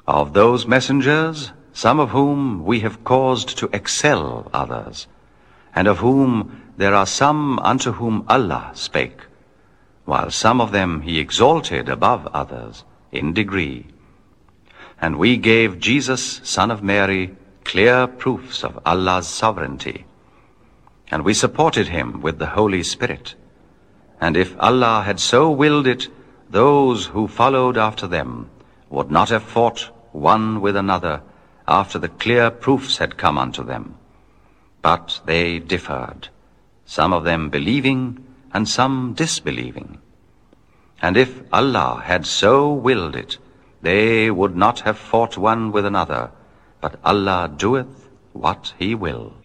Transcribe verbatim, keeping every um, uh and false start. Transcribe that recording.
Of those messengers, some of whom we have caused to excel others, and of whom there are some unto whom Allah spake, while some of them he exalted above others in degree. And we gave Jesus, son of Mary, clear proofs of Allah's sovereignty. And we supported him with the Holy Spirit. And if Allah had so willed it, those who followed after them would not have fought one with another after the clear proofs had come unto them. But they differed, some of them believing and some disbelieving. And if Allah had so willed it, they would not have fought one with another, but Allah doeth what he will.